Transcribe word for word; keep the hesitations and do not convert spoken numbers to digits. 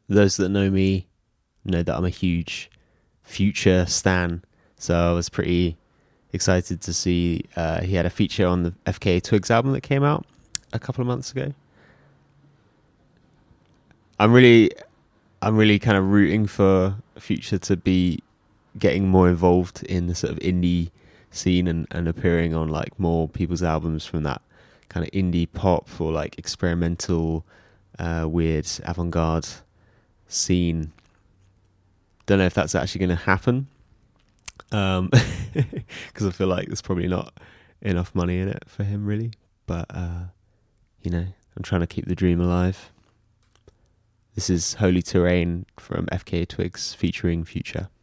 those that know me know that I'm a huge Future stan, so I was pretty excited to see uh, he had a feature on the F K A Twigs album that came out a couple of months ago. I'm really, I'm really kind of rooting for Future to be getting more involved in the sort of indie scene and, and appearing on like more people's albums from that kind of indie pop or like experimental, uh, weird avant-garde scene. Don't know if that's actually going to happen, um, because I feel like there's probably not enough money in it for him really. But uh, you know, I'm trying to keep the dream alive. This is Holy Terrain from F K A Twigs featuring Future.